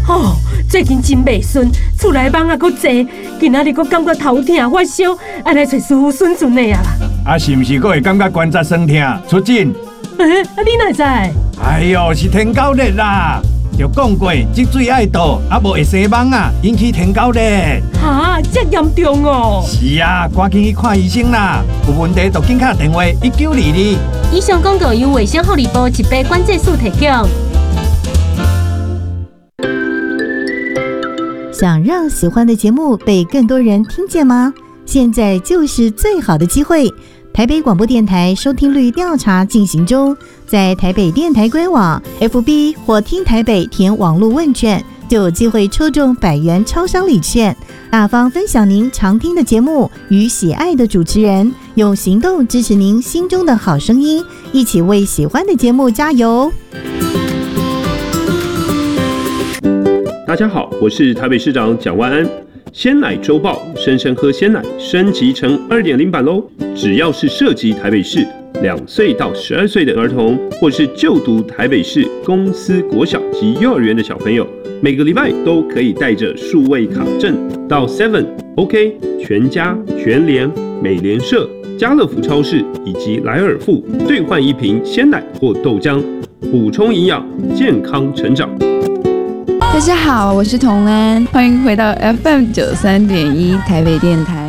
哦，最近真袂顺，厝内蚊啊，阁济，今仔日阁感觉头痛发烧，爱来找师傅顺顺的啊啦。 啊，是毋是阁会感觉关节酸痛？出诊？ 你哪知？ 哎呦，是天狗热啦！就讲过，积水爱倒，啊无会生蚊啊，引起天狗热。 哈，这严重哦！ 是啊，赶紧去看医生啦！有问题就紧打电话1922。 以上广告由卫生福利部疾病管制署提供。 想让喜欢的节目被更多人听见吗？现在就是最好的机会！台北广播电台收听率调查进行中，在台北电台官网、FB 或听台北填网络问卷，就有机会抽中100元超商礼券。大方分享您常听的节目与喜爱的主持人，用行动支持您心中的好声音，一起为喜欢的节目加油！ 大家好，我是台北市长蒋万安。鲜奶周报生生喝鲜奶升级成2.0版喽！只要是涉及台北市2岁到12岁的儿童，或是就读台北市公司国小及幼儿园的小朋友，每个礼拜都可以带着数位卡证到 Seven、OK、全家、全联、美联社、家乐福超市以及莱尔富兑换1瓶鲜奶或豆浆，补充营养，健康成长。 大家好，我是童安，欢迎回到 FM 93.1台北电台。